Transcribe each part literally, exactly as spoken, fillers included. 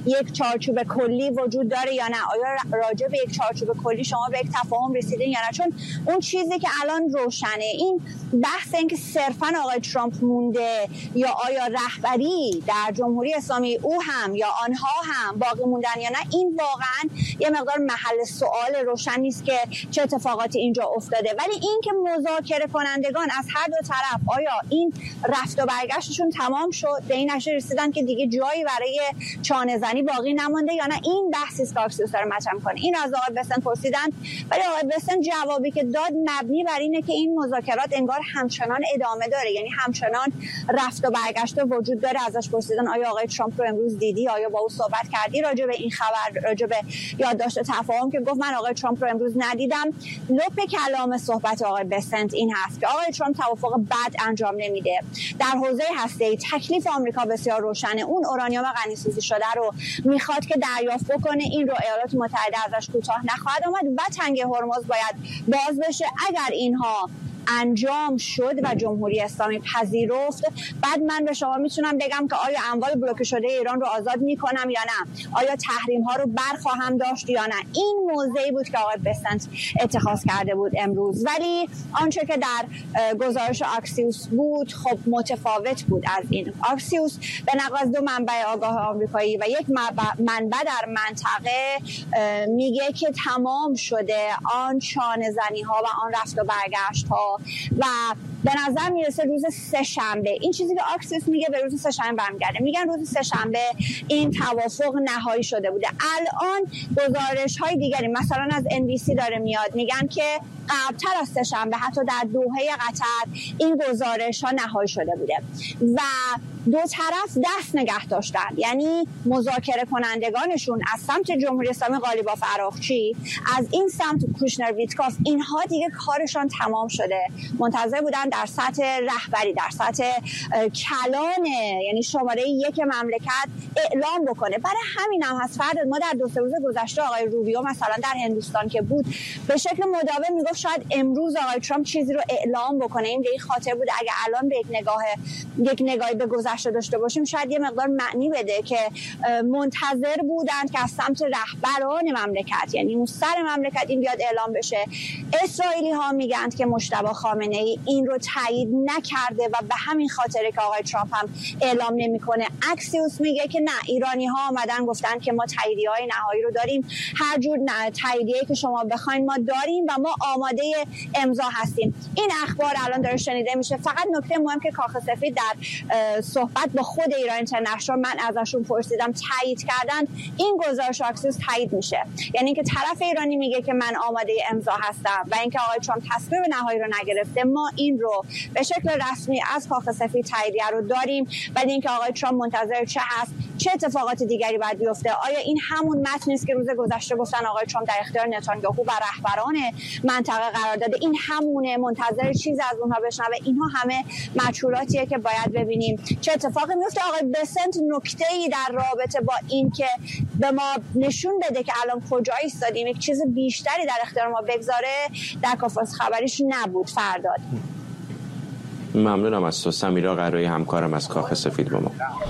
یک چارچوب کلی وجود داره یا نه؟ آیا راجع به یک چارچوب کلی شما به یک تفاهم رسیدین یا نه؟ چون اون چیزی که الان روشنه این بحث این که صرفا آقای ترامپ مونده یا آیا رهبری در جمهوری اسلامی او هم یا آنها هم باقی موندن یا نه، این واقعا یه مقدار محل سوال روشن نیست که چه اتفاقاتی اینجا افتاده. ولی این که مذاکره کنندگان از هر دو طرف آیا این رفت و برگشتشون تمام شد، به این نتیجه رسیدن که دیگه جایی برای چانه زنی باقی نمونده یا نه، این بحثی است که آکسیوس داره مطرح می‌کنه. این از آقای بسنت پرسیدن، ولی آقای بسنت جوابی که داد مبنی بر اینه که این مذاکرات انگار همچنان ادامه داره، یعنی همچنان رفت و برگشت وجود داره. ازش پرسیدن آیا آقای ترامپ رو امروز دیدی، آیا با او صحبت کردی راجع به این خبر، راجع به یادداشت تفاهم، که گفت من آقای ترامپ رو امروز ندیدم. لب کلام صحبت آقای بسنت این هست که آقای ترامپ توافق بد انجام نمیده. در حوزه هسته‌ای تکلیف آمریکا بسیار روشنه، اون اورانیوم غنی‌سازی شده رو میخواد که دریافت بکنه، این رو ایالات متحده ازش کوتاه نخواهد آمد و تنگه هرمز باید باز بشه. اگر اینها انجام شد و جمهوری اسلامی پذیرفت، بعد من به شما میتونم بگم که آیا اموال بلوکه شده ایران رو آزاد میکنم یا نه، آیا تحریم ها رو برخواهم داشت یا نه. این موضعی بود که آقای بسنت اتخاذ کرده بود امروز. ولی آنچه که در گزارش آکسیوس بود خب متفاوت بود از این. آکسیوس به نقل از دو منبع آگاه آمریکایی و یک منبع در منطقه میگه که تمام شده آن چانه زنی ها و آن رفت و برگشت ها و به نظر میرسه روز سه شنبه، این چیزی که آکسیوس میگه به روز سه شنبه برمیگرده، میگن روز سه شنبه این توافق نهایی شده بوده. الان گزارش های دیگری مثلا از ان بی سی داره میاد، میگن که قبلتر از سه شنبه حتی در دوحه قطر این گزارش ها نهایی شده بوده و دو طرف دست نگه داشتن، یعنی مذاکره کنندگانشون از سمت جمهوری اسلامی قالیباف عراقچی، از این سمت کوشنر ویتکاف، اینها دیگه کارشان تمام شده، منتظر بودن در سطح رهبری، در سطح کلان یعنی شماره یک مملکت اعلام بکنه. برای همین هم هست فرد ما در دو سه روز گذشته آقای روبیو مثلا در هندوستان که بود به شکل مداوم میگفت شاید امروز آقای ترامپ چیزی رو اعلام بکنه. این به این خاطر بود اگه الان به یک نگاه یک نگاهی به گذشته داشته باشیم شاید یه مقدار معنی بده که منتظر بودند که از سمت رهبران مملکت، یعنی اون سر مملکت، این بیاد اعلام بشه. اسرائیلی ها میگن که مجتبی خامنه ای این رو تایید نکرده و به همین خاطره که آقای ترامپ هم اعلام نمیکنه. اکسیوس میگه که نه، ایرانی ها آمدن گفتن که ما تاییدیه های نهایی رو داریم، هر جور تاییدیه که شما بخواین ما داریم و ما آماده امضا هستیم. این اخبار الان داره شنیده میشه. فقط نکته مهم که کاخ سفید در صحبت با خود ایران اینترنشنال من ازشون پرسیدم تایید کردن، این گزارش آکسیوس تایید میشه، یعنی اینکه طرف ایرانی میگه که من آماده امضا هستم و اینکه آقای ترامپ تصمیم نهایی رو نگرفته، ما این رو به شکل رسمی از کاخ سفید تاییدیه رو داریم. ولی اینکه آقای ترامپ منتظر چه هست، چه اتفاقات دیگری باید بیفته، آیا این همون متنی است که روز گذشته گفتن آقای ترامپ در اختیار نتانیاهو و رهبران منطقه قرار داده، این همونه، منتظر چیز از اونها بشنوه، اینها همه مجهولاتیه که باید ببینیم چه اتفاقی میفته. آقای بسنت نکته‌ای در رابطه با این که به ما نشون بده که الان کجا ایستادیم، یک چیز بیشتری در اختیار ما بگذاره، در کنفرانس خبریش نبود. فرداد ممنونم از تو سمیرا قرایی، همکارم از کاخ سفید با ما.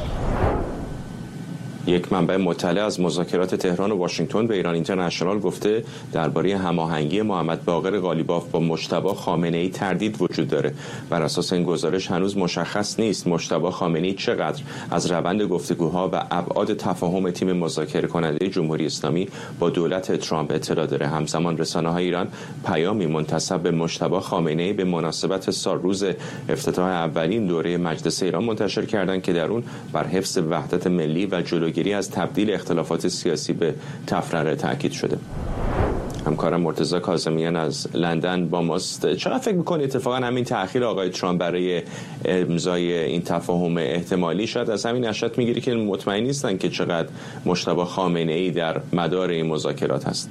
یک منبع مطلع از مذاکرات تهران و واشنگتن به ایران اینترنشنال گفته درباره هماهنگی محمد باقر قالیباف با مجتبی خامنه‌ای تردید وجود داره. بر اساس این گزارش هنوز مشخص نیست مجتبی خامنه‌ای چقدر از روند گفتگوها و ابعاد تفاهم تیم مذاکره کننده جمهوری اسلامی با دولت ترامپ اطلاع داره. همزمان رسانه‌های ایران پیامی منتسب به مجتبی خامنه‌ای به مناسبت سال روز افتتاح اولین دوره مجلس ایران منتشر کردند که در اون بر حفظ وحدت ملی و جلوگیری از تبدیل اختلافات سیاسی به تفرقه تاکید شده. همکارم مرتضی کاظمیان از لندن با ماست. چقدر فکر می‌کنی اتفاقا همین تأخیر آقای ترامپ برای امضای این تفاهم احتمالی شاید از همین نشأت میگیری که مطمئن نیستن که چقدر مجتبی خامنه‌ای در مدار این مذاکرات هست؟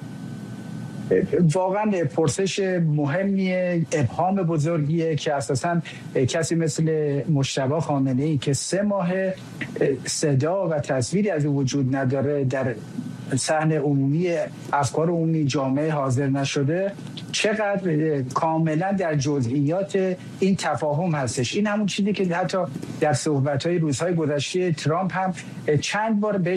واقعا پرسش مهمیه، ابهام بزرگیه که اساساً کسی مثل مجتبی خامنه‌ای که سه ماه صدا و تصویری از وجود نداره، در صحنه عمومی افکار عمومی جامعه حاضر نشده، چقدر کاملا در جزئیات این تفاهم هستش. این همون چیزی که حتی در صحبت‌های روزهای گذشته ترامپ هم چند بار بهش